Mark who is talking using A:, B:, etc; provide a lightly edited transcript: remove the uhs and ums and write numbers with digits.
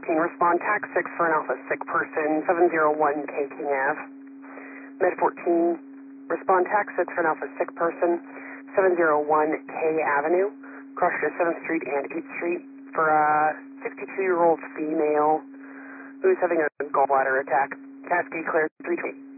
A: 14, respond TAC 6 for an Alpha sick person, 701K King Ave. Med 14, respond TAC 6 for an Alpha sick person, 701K Avenue, cross to 7th Street and 8th Street for a 62-year-old female who's having a gallbladder attack. Cascade clear 320.